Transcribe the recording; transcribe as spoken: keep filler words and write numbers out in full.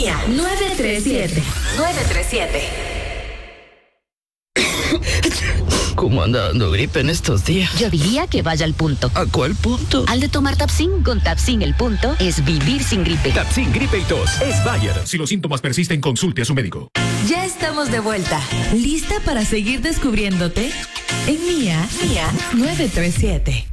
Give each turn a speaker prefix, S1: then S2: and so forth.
S1: Mía nueve tres siete. nueve tres siete.
S2: ¿Cómo anda dando gripe en estos días?
S3: Yo diría que vaya al punto.
S2: ¿A cuál punto?
S3: Al de tomar Tapsin. Con Tapsin el punto es vivir sin gripe.
S4: Tapsin gripe y tos es Bayer. Si los síntomas persisten, consulte a su médico.
S1: Ya estamos de vuelta. ¿Lista para seguir descubriéndote? En Mía, Mía nueve tres siete.